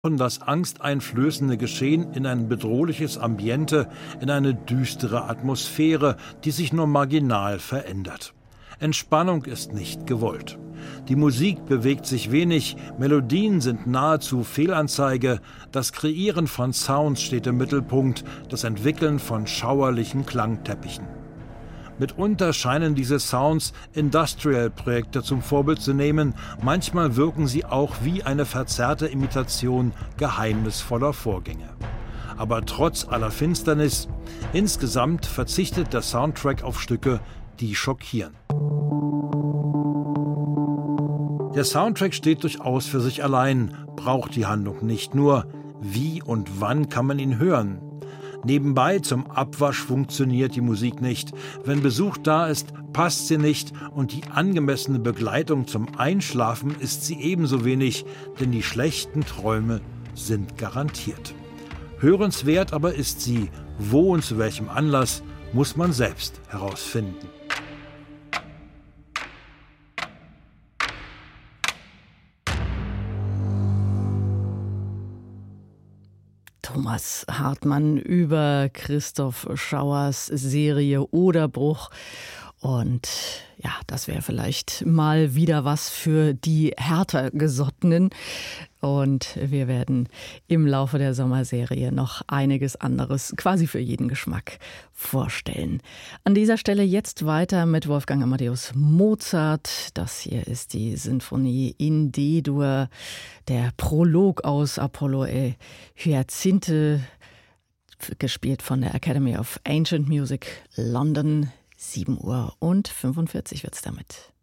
das angsteinflößende Geschehen in ein bedrohliches Ambiente, in eine düstere Atmosphäre, die sich nur marginal verändert. Entspannung ist nicht gewollt. Die Musik bewegt sich wenig, Melodien sind nahezu Fehlanzeige, das Kreieren von Sounds steht im Mittelpunkt, das Entwickeln von schauerlichen Klangteppichen. Mitunter scheinen diese Sounds Industrial-Projekte zum Vorbild zu nehmen, manchmal wirken sie auch wie eine verzerrte Imitation geheimnisvoller Vorgänge. Aber trotz aller Finsternis, insgesamt verzichtet der Soundtrack auf Stücke, die schockieren. Der Soundtrack steht durchaus für sich allein, braucht die Handlung nicht nur. Wie und wann kann man ihn hören? Nebenbei zum Abwasch funktioniert die Musik nicht. Wenn Besuch da ist, passt sie nicht und die angemessene Begleitung zum Einschlafen ist sie ebenso wenig, denn die schlechten Träume sind garantiert. Hörenswert aber ist sie, wo und zu welchem Anlass, muss man selbst herausfinden. Thomas Hartmann über Christoph Schauers Serie Oderbruch. Und ja, das wäre vielleicht mal wieder was für die härter Gesottenen. Und wir werden im Laufe der Sommerserie noch einiges anderes quasi für jeden Geschmack vorstellen. An dieser Stelle jetzt weiter mit Wolfgang Amadeus Mozart. Das hier ist die Sinfonie in D-Dur, der Prolog aus Apollo e Hyacinthe, gespielt von der Academy of Ancient Music London. 7:45 Uhr wird's damit.